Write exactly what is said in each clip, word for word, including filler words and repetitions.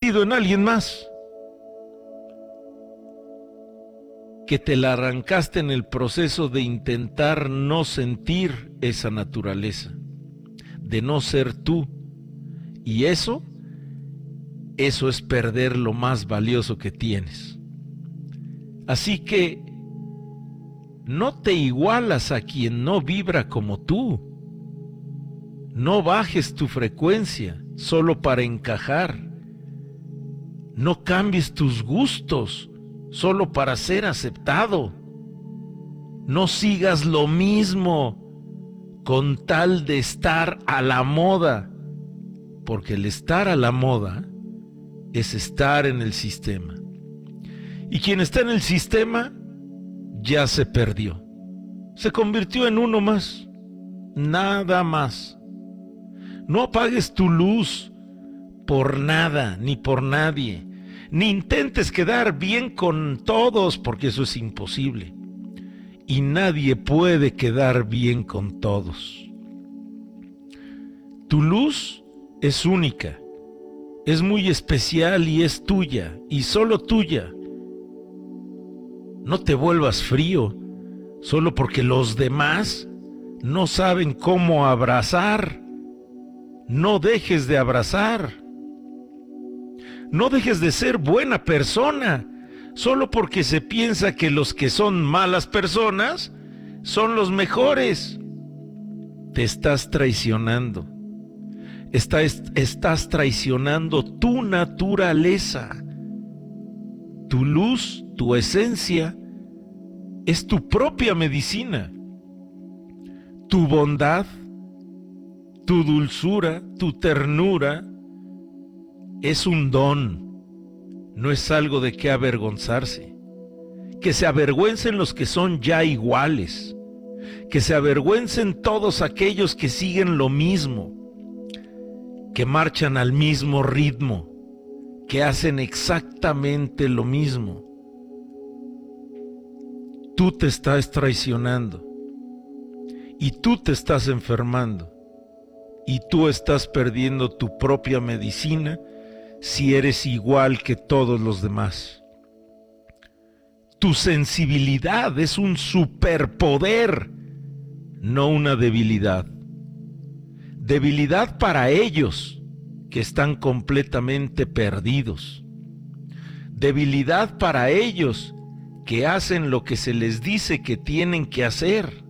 convertido en alguien más, que te la arrancaste en el proceso de intentar no sentir esa naturaleza, de no ser tú. Y eso, eso es perder lo más valioso que tienes. Así que no te igualas a quien no vibra como tú. No bajes tu frecuencia solo para encajar. No cambies tus gustos solo para ser aceptado. No sigas lo mismo con tal de estar a la moda, porque el estar a la moda es estar en el sistema. Y quien está en el sistema ya se perdió. Se convirtió en uno más, nada más. No apagues tu luz por nada ni por nadie. Ni intentes quedar bien con todos, porque eso es imposible. Y nadie puede quedar bien con todos. Tu luz es única, es muy especial y es tuya, y solo tuya. No te vuelvas frío solo porque los demás no saben cómo abrazar. No dejes de abrazar. No dejes de ser buena persona solo porque se piensa que los que son malas personas son los mejores. Te estás traicionando. Estás, estás traicionando tu naturaleza. Tu luz, tu esencia, es tu propia medicina. Tu bondad, tu dulzura, tu ternura, es un don, no es algo de qué avergonzarse. Que se avergüencen los que son ya iguales, que se avergüencen todos aquellos que siguen lo mismo, que marchan al mismo ritmo, que hacen exactamente lo mismo. Tú te estás traicionando, y tú te estás enfermando, y tú estás perdiendo tu propia medicina si eres igual que todos los demás. Tu sensibilidad es un superpoder, no una debilidad. Debilidad para ellos que están completamente perdidos. Debilidad para ellos que hacen lo que se les dice que tienen que hacer.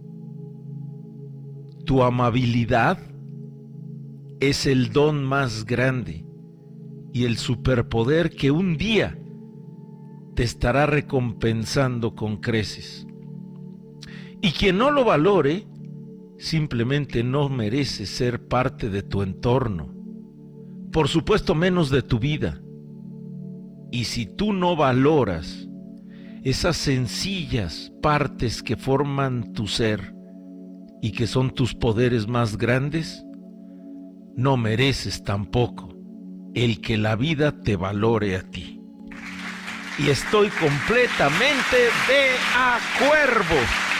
Tu amabilidad es el don más grande y el superpoder que un día te estará recompensando con creces. Y quien no lo valore, simplemente no merece ser parte de tu entorno, por supuesto menos de tu vida. Y si tú no valoras esas sencillas partes que forman tu ser y que son tus poderes más grandes, no mereces tampoco el que la vida te valore a ti. Y estoy completamente de acuerdo.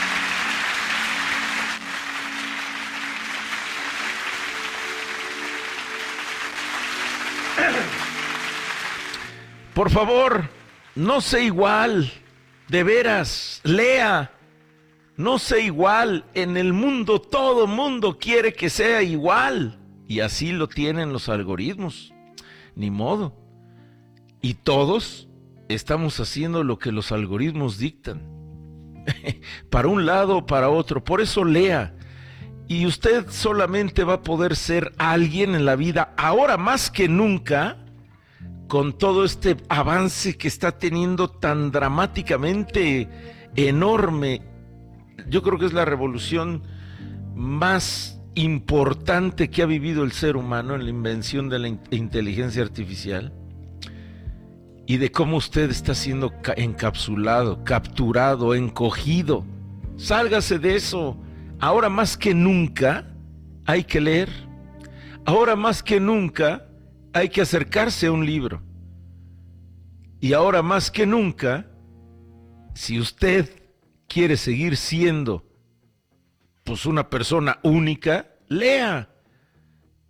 Por favor, no sé igual, de veras, lea. No sé igual, en el mundo todo mundo quiere que sea igual. Y así lo tienen los algoritmos. Ni modo. Y todos estamos haciendo lo que los algoritmos dictan. Para un lado o para otro. Por eso lea. Y usted solamente va a poder ser alguien en la vida, ahora más que nunca, con todo este avance que está teniendo tan dramáticamente enorme. Yo creo que es la revolución más importante que ha vivido el ser humano en la invención de la in- inteligencia artificial, y de cómo usted está siendo ca- encapsulado, capturado, encogido. Sálgase de eso. Ahora más que nunca hay que leer. Ahora más que nunca hay que acercarse a un libro. Y ahora más que nunca, si usted quiere seguir siendo pues una persona única, lea.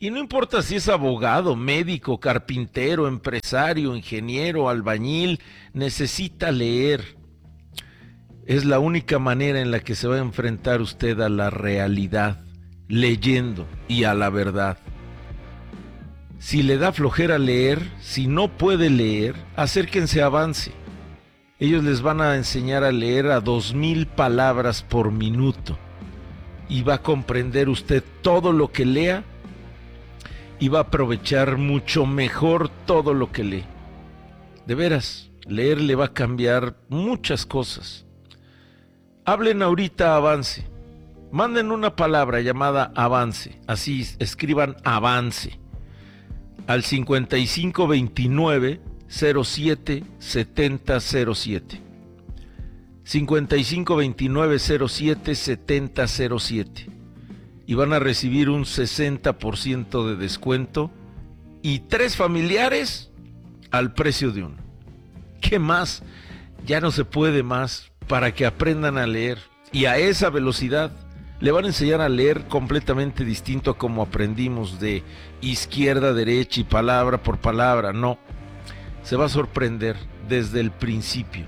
Y no importa si es abogado, médico, carpintero, empresario, ingeniero, albañil, necesita leer. Es la única manera en la que se va a enfrentar usted a la realidad, leyendo y a la verdad. Si le da flojera leer, si no puede leer, acérquense a Avance. Ellos les van a enseñar a leer a dos mil palabras por minuto. Y va a comprender usted todo lo que lea y va a aprovechar mucho mejor todo lo que lee. De veras, leer le va a cambiar muchas cosas. Hablen ahorita a Avance. Manden una palabra llamada Avance. Así escriban Avance. Al cincuenta y cinco veintinueve cero siete setenta cero siete. cincuenta y cinco veintinueve cero siete setenta cero siete. Y van a recibir un sesenta por ciento de descuento y tres familiares al precio de uno. ¿Qué más? Ya no se puede más, para que aprendan a leer. Y a esa velocidad le van a enseñar a leer completamente distinto a como aprendimos, de izquierda a derecha y palabra por palabra. No, se va a sorprender desde el principio.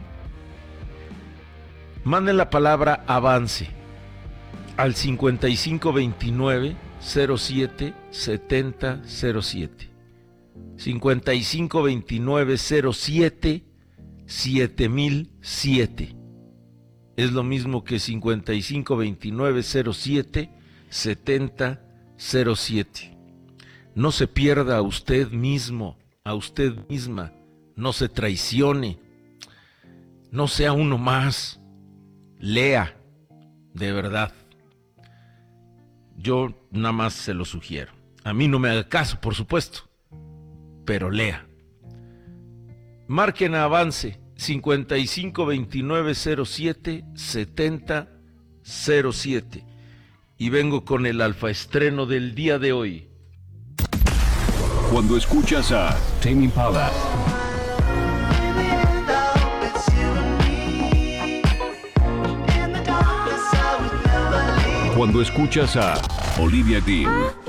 Manden la palabra Avance al cincuenta y cinco veintinueve cero siete setenta cero siete. cincuenta y cinco veintinueve cero siete siete mil siete. Es lo mismo que cincuenta y cinco veintinueve cero siete setenta cero siete. No se pierda a usted mismo, a usted misma. No se traicione. No sea uno más. Lea, de verdad. Yo nada más se lo sugiero. A mí no me haga caso, por supuesto, pero lea. Marquen a Avance cincuenta y cinco veintinueve cero siete setenta cero siete. Y vengo con el alfaestreno del día de hoy. Cuando escuchas a Tame Impala, cuando escuchas a Olivia Dean,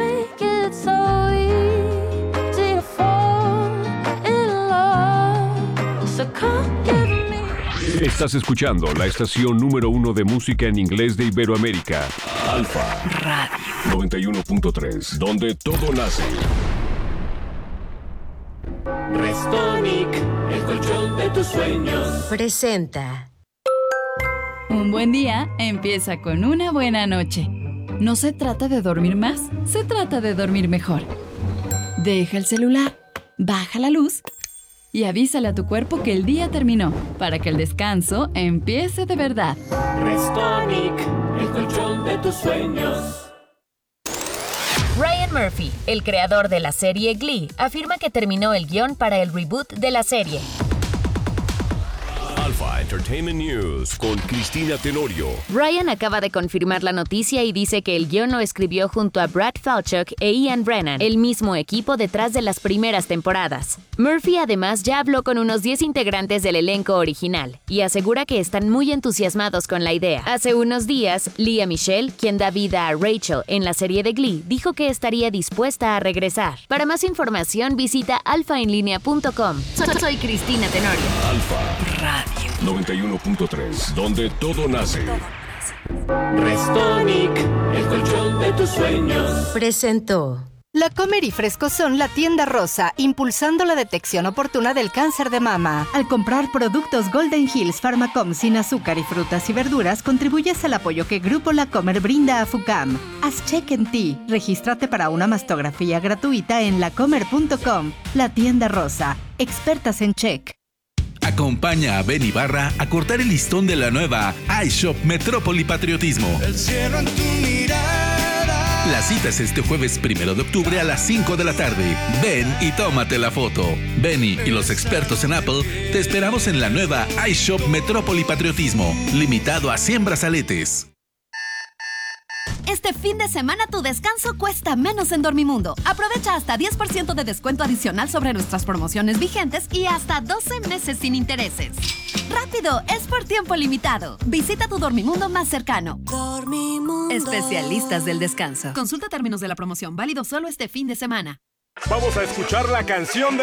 estás escuchando la estación número uno de música en inglés de Iberoamérica, Alfa Radio noventa y uno punto tres, donde todo nace. Restonic, el colchón de tus sueños, presenta. Un buen día empieza con una buena noche. No se trata de dormir más, se trata de dormir mejor. Deja el celular, baja la luz y avísale a tu cuerpo que el día terminó, para que el descanso empiece de verdad. Restonic, el colchón de tus sueños. Ryan Murphy, el creador de la serie Glee, afirma que terminó el guión para el reboot de la serie. Alpha Entertainment News con Cristina Tenorio. Ryan acaba de confirmar la noticia y dice que el guión lo escribió junto a Brad Falchuk e Ian Brennan, el mismo equipo detrás de las primeras temporadas. Murphy además ya habló con unos diez integrantes del elenco original y asegura que están muy entusiasmados con la idea. Hace unos días, Lea Michele, quien da vida a Rachel en la serie de Glee, dijo que estaría dispuesta a regresar. Para más información visita alfa en línea punto com. Soy Cristina Tenorio. Alfa Radio noventa y uno punto tres, donde todo nace. Restonic, el colchón de tus sueños, presentó. La Comer y Fresco son la tienda rosa, impulsando la detección oportuna del cáncer de mama. Al comprar productos Golden Hills Pharmacom sin azúcar y frutas y verduras, contribuyes al apoyo que Grupo La Comer brinda a FUCAM. Haz check en ti. Regístrate para una mastografía gratuita en lacomer punto com. La tienda rosa, expertas en check. Acompaña a Ben Ibarra a cortar el listón de la nueva iShop Metrópoli Patriotismo. El cielo en tu mirada. La cita es este jueves primero de octubre a las cinco de la tarde. Ven y tómate la foto. Benny y los expertos en Apple te esperamos en la nueva iShop Metrópoli Patriotismo, limitado a cien brazaletes. Este fin de semana tu descanso cuesta menos en Dormimundo. Aprovecha hasta diez por ciento de descuento adicional sobre nuestras promociones vigentes y hasta doce meses sin intereses. ¡Rápido! Es por tiempo limitado. Visita tu Dormimundo más cercano. Dormimundo. Especialistas del descanso. Consulta términos de la promoción. Válido solo este fin de semana. Vamos a escuchar la canción de